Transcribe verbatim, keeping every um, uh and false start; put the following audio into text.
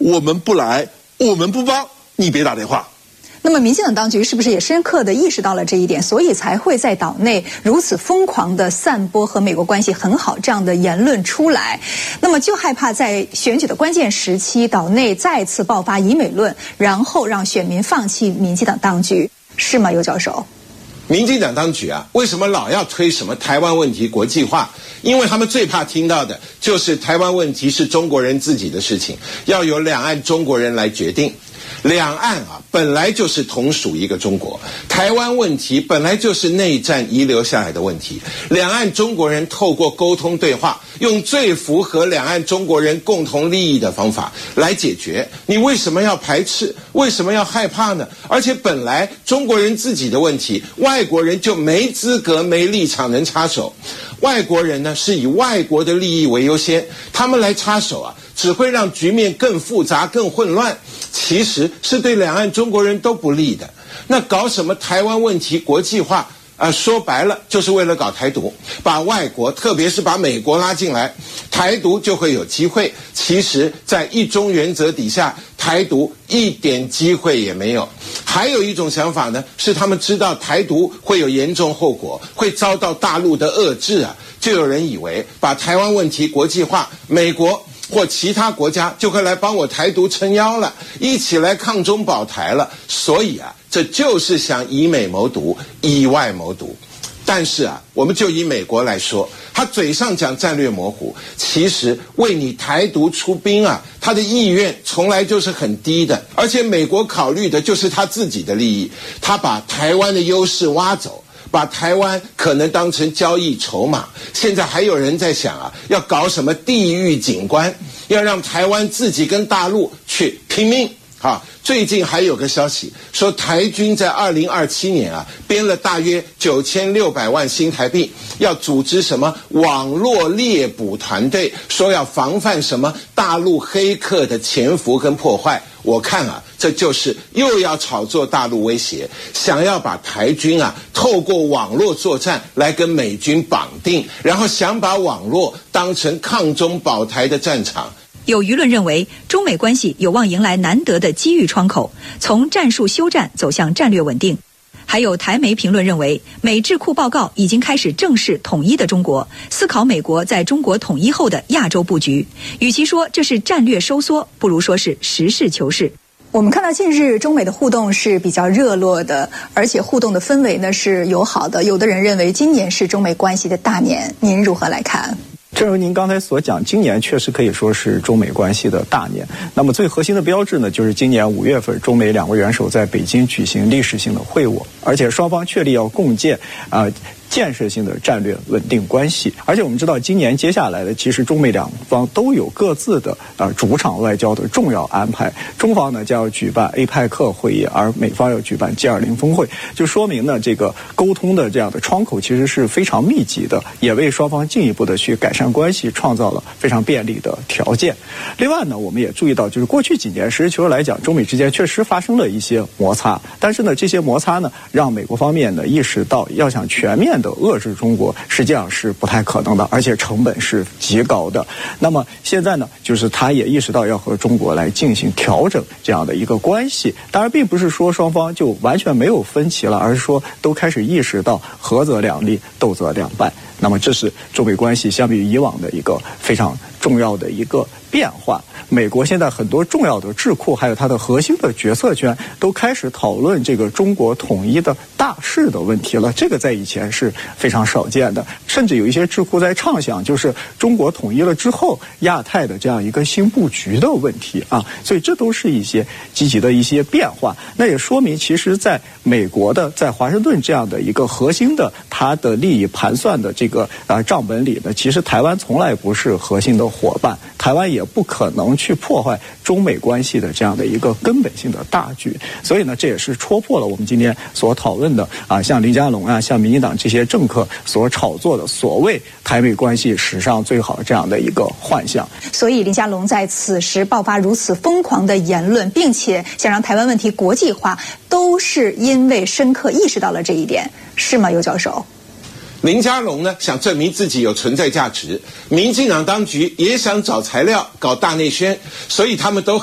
我们不来，我们不帮，你别打电话。 那么民进党当局是不是也深刻地意识到了这一点，所以才会在岛内如此疯狂地散播和美国关系很好这样的言论出来？那么就害怕在选举的关键时期，岛内再次爆发以美论，然后让选民放弃民进党当局，是吗，尤教授？ 民进党当局啊，为什么老要推什么台湾问题国际化？因为他们最怕听到的就是台湾问题是中国人自己的事情，要由两岸中国人来决定。两岸啊，本来就是同属一个中国，台湾问题本来就是内战遗留下来的问题，两岸中国人透过沟通对话，用最符合两岸中国人共同利益的方法来解决。你为什么要排斥？为什么要害怕呢？而且本来中国人自己的问题，外国人就没资格没立场能插手。外国人呢是以外国的利益为优先，他们来插手啊，只会让局面更复杂更混乱，其实是对两岸中国人都不利的。那搞什么台湾问题国际化啊、呃，说白了就是为了搞台独，把外国特别是把美国拉进来，台独就会有机会。其实在一中原则底下，台独一点机会也没有。还有一种想法呢，是他们知道台独会有严重后果，会遭到大陆的遏制啊，就有人以为把台湾问题国际化，美国或其他国家就会来帮我台独撑腰了，一起来抗中保台了。所以啊，这就是想以美谋独，以外谋独。但是啊，我们就以美国来说，他嘴上讲战略模糊，其实为你台独出兵啊，他的意愿从来就是很低的。而且美国考虑的就是他自己的利益，他把台湾的优势挖走，把台湾可能当成交易筹码。现在还有人在想啊，要搞什么地域景观，要让台湾自己跟大陆去拼命啊。最近还有个消息说，台军在二零二七年啊，编了大约九千六百万新台币，要组织什么网络猎捕团队，说要防范什么大陆黑客的潜伏跟破坏。我看啊，这就是又要炒作大陆威胁，想要把台军啊透过网络作战来跟美军绑定，然后想把网络当成抗中保台的战场。 有舆论认为，中美关系有望迎来难得的机遇窗口，从战术休战走向战略稳定。还有台媒评论认为，美智库报告已经开始正视统一的中国，思考美国在中国统一后的亚洲布局。与其说这是战略收缩，不如说是实事求是。我们看到近日中美的互动是比较热络的，而且互动的氛围呢是友好的。有的人认为今年是中美关系的大年，您如何来看？ 正如您刚才所讲，今年确实可以说是中美关系的大年。那么最核心的标志呢，就是今年五月份，中美两国元首在北京举行历史性的会晤，而且双方确立要共建啊。呃建设性的战略稳定关系。而且我们知道，今年接下来的其实中美两方都有各自的呃主场外交的重要安排。中方呢将要举办 A 派克会议，而美方要举办 G 二十 峰会，就说明呢这个沟通的这样的窗口其实是非常密集的，也为双方进一步的去改善关系创造了非常便利的条件。另外呢，我们也注意到，就是过去几年实事求是来讲，中美之间确实发生了一些摩擦，但是呢这些摩擦呢让美国方面呢意识到，要想全面的遏制中国实际上是不太可能的，而且成本是极高的。那么现在呢，就是他也意识到要和中国来进行调整这样的一个关系。当然并不是说双方就完全没有分歧了，而是说都开始意识到合则两利，斗则两败。那么这是中美关系相比于以往的一个非常重要的一个变化。美国现在很多重要的智库还有它的核心的决策圈都开始讨论这个中国统一的大势的问题了，这个在以前是非常少见的。甚至有一些智库在畅想，就是中国统一了之后亚太的这样一个新布局的问题啊，所以这都是一些积极的一些变化。那也说明其实在美国的在华盛顿这样的一个核心的它的利益盘算的这个啊账本里呢，其实台湾从来不是核心的伙伴，台湾也不可能去破坏中美关系的这样的一个根本性的大局。所以呢，这也是戳破了我们今天所讨论的啊，像林佳龙啊，像民进党这些政客所炒作的所谓台美关系史上最好这样的一个幻象。 所以林佳龙在此时爆发如此疯狂的言论，并且想让台湾问题国际化，都是因为深刻意识到了这一点，是吗，尤教授？ 林佳龙呢想证明自己有存在价值，民进党当局也想找材料搞大内宣，所以他们都